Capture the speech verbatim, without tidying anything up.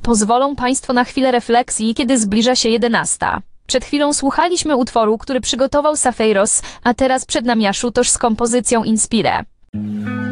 Pozwolą Państwo na chwilę refleksji, kiedy zbliża się jedenasta. Przed chwilą słuchaliśmy utworu, który przygotował Safeiros, a teraz przed nami Ashutosh z kompozycją Inspire.